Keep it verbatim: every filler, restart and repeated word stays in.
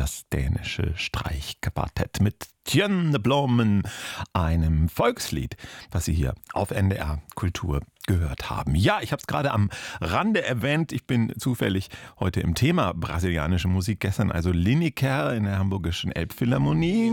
das dänische Streichquartett mit Tjønne Blommen, einem Volkslied, was Sie hier auf N D R Kultur gehört haben. Ja, ich habe es gerade am Rande erwähnt. Ich bin zufällig heute im Thema brasilianische Musik. Gestern also Lineker in der Hamburgischen Elbphilharmonie.